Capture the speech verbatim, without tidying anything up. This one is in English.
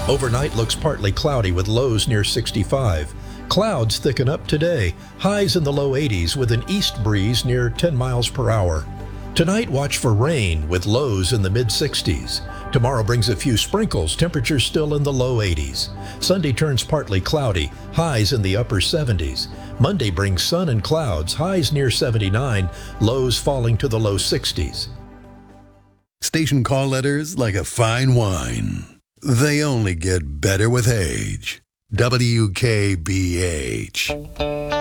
Overnight looks partly cloudy with lows near sixty-five. Clouds thicken up today, highs in the low eighties with an east breeze near ten miles per hour. Tonight, watch for rain with lows in the mid-sixties. Tomorrow brings a few sprinkles, temperatures still in the low eighties. Sunday turns partly cloudy, highs in the upper seventies. Monday brings sun and clouds, highs near seventy-nine, lows falling to the low sixties. Station call letters like a fine wine. They only get better with age. W K B H.